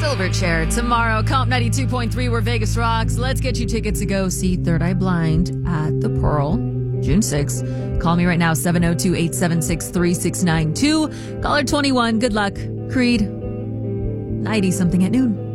Silverchair tomorrow. Comp 92.3 where Vegas rocks. Let's get you tickets to go see Third Eye Blind at the Pearl, June 6th. Call me right now, 702-876-3692. Caller 21. Good luck. Creed, 90-something at noon.